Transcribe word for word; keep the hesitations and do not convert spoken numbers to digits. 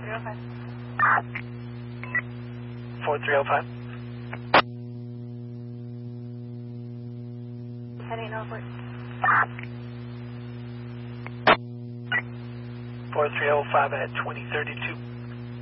three oh five. four three oh five. Heading northward. four three oh five at twenty thirty-two.